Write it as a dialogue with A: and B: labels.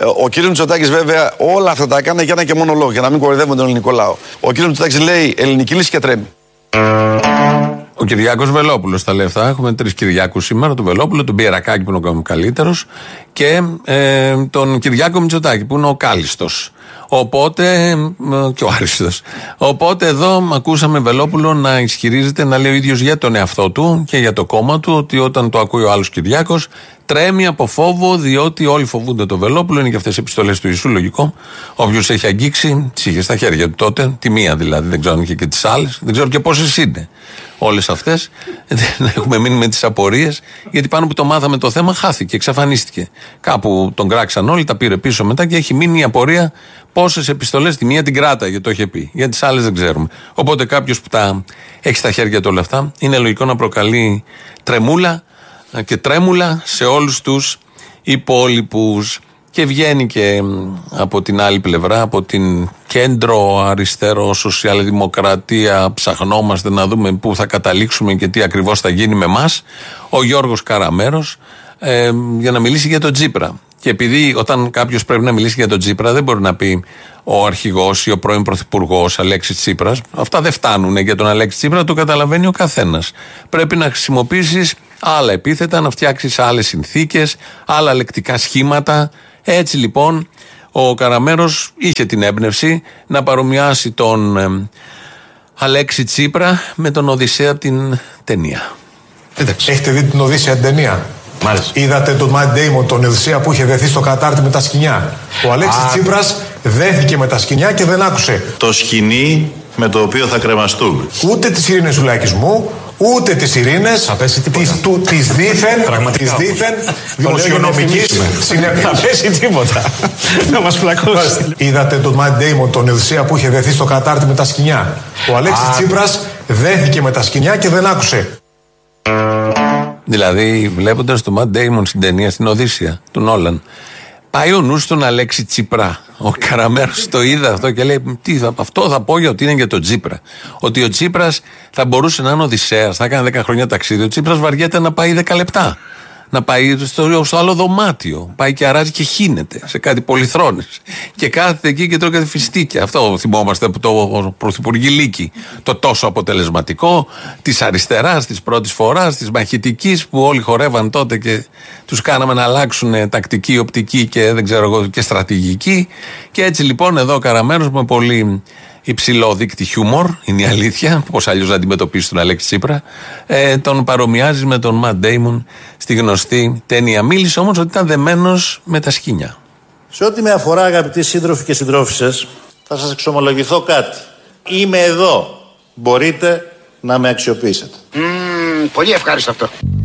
A: Ο κύριος Μητσοτάκης βέβαια όλα αυτά τα έκανε για ένα και μόνο λόγο, για να μην κοροϊδεύουν τον ελληνικό λαό. Ο κύριος Μητσοτάκης λέει ελληνική λύση και τρέμει.
B: Ο Κυριάκος Βελόπουλος τα λέει αυτά. Έχουμε 3 Κυριάκους σήμερα. Τον Βελόπουλο, τον Πιερακάκη που είναι ο καλύτερος και τον Κυριάκο Μητσοτάκη που είναι ο κάλιστος. Οπότε, και ο άριστος. Οπότε εδώ ακούσαμε Βελόπουλο να ισχυρίζεται, να λέει ο ίδιος για τον εαυτό του και για το κόμμα του, ότι όταν το ακούει ο άλλος Κυριάκος τρέμει από φόβο, διότι όλοι φοβούνται το Βελόπουλο. Είναι και αυτές οι επιστολές του Ιησού, λογικό. Όποιος έχει αγγίξει, τις είχε στα χέρια του τότε. Τη μία δηλαδή, δεν ξέρω αν είχε και τις άλλες. Δεν ξέρω και πόσες είναι όλες αυτές. Δεν έχουμε μείνει με τις απορίες, γιατί πάνω που το μάθαμε το θέμα χάθηκε, εξαφανίστηκε. Κάπου τον κράξαν όλοι, τα πήρε πίσω μετά και έχει μείνει η απορία πόσες επιστολές. Τη μία την κράταγε, το είχε πει. Για τις άλλες δεν ξέρουμε. Οπότε κάποιος που τα έχει στα χέρια του όλα αυτά, είναι λογικό να προκαλεί τρεμούλα και τρέμουλα σε όλους τους υπόλοιπους. Και βγαίνει και από την άλλη πλευρά, από την κέντρο αριστερό σοσιαλδημοκρατία, ψαχνόμαστε να δούμε πού θα καταλήξουμε και τι ακριβώς θα γίνει με μας, ο Γιώργος Καραμέρος, για να μιλήσει για τον Τσίπρα. Και επειδή όταν κάποιος πρέπει να μιλήσει για τον Τσίπρα, δεν μπορεί να πει ο αρχηγός ή ο πρώην πρωθυπουργός Αλέξης Τσίπρας. Αυτά δεν φτάνουν για τον Αλέξη Τσίπρα, το καταλαβαίνει ο καθένας. Πρέπει να χρησιμοποιήσεις άλλα επίθετα, να φτιάξεις άλλες συνθήκες, άλλα λεκτικά σχήματα. Έτσι λοιπόν ο Καραμέρος είχε την έμπνευση να παρομοιάσει τον Αλέξη Τσίπρα με τον Οδυσσέα από την ταινία.
C: Έχετε δει την Οδύσσια την ταινία?
D: Μάλιστα.
C: Είδατε τον Matt Damon, τον Οδυσσέα που είχε δεθεί στο κατάρτι με τα σκοινιά? Ο Αλέξης Τσίπρας δέθηκε με τα σκοινιά και δεν άκουσε
D: το σκοινί με το οποίο θα κρεμαστούν.
C: ούτε τις ειρήνες του λαϊκισμού, ούτε τις ειρήνες της δίθεν δημοσιονομικής συνέπειας.
D: Θα πέσει τίποτα. Να μας πλακώσει.
C: Είδατε τον Matt Damon, τον Οδυσσέα που είχε δεθεί στο κατάρτι με τα σκοινιά? Ο Αλέξης Τσίπρας δέθηκε με τα σκοινιά και δεν άκουσε.
B: Δηλαδή, βλέποντας τον Matt Damon στην ταινία, στην Οδύσσια του Νόλαν, πάει ο νους στον Αλέξη Τσίπρα. Ο Καραμέρος το είδε αυτό και λέει: αυτό θα πω για ότι είναι για τον Τσίπρα. Ότι ο Τσίπρας θα μπορούσε να είναι Οδυσσέας, θα έκανε 10 χρόνια ταξίδι. Ο Τσίπρας βαριέται να πάει 10 λεπτά. Να πάει στο άλλο δωμάτιο. Πάει και αράζει και χύνεται σε κάτι πολυθρόνες. Και κάθεται εκεί και τρώει κάτι φιστίκια. Αυτό θυμόμαστε από το πρωθυπουργηλίκι. Το τόσο αποτελεσματικό της αριστεράς, της πρώτης φοράς, της μαχητικής που όλοι χορεύαν τότε και τους κάναμε να αλλάξουν τακτική, οπτική και δεν ξέρω εγώ και στρατηγική. Και έτσι λοιπόν εδώ ο Καραμέρος με πολύ υψηλό δείκτη χιούμορ, είναι η αλήθεια, πώς αλλιώς να αντιμετωπίσει τον Αλέξη Τσίπρα, τον παρομοιάζει με τον Matt Damon στη γνωστή ταινία. Μίλησε όμως ότι ήταν δεμένος με τα σκοινιά.
E: Σε ό,τι με αφορά, αγαπητοί σύντροφοι και συντρόφισσες, θα σας εξομολογηθώ κάτι. Είμαι εδώ. Μπορείτε να με αξιοποιήσετε.
F: Πολύ ευχάριστο αυτό.